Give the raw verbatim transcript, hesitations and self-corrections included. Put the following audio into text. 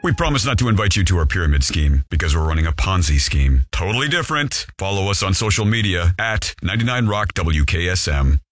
We promise not to invite you to our pyramid scheme because we're running a Ponzi scheme. Totally different. Follow us on social media at ninety-nine Rock W K S M.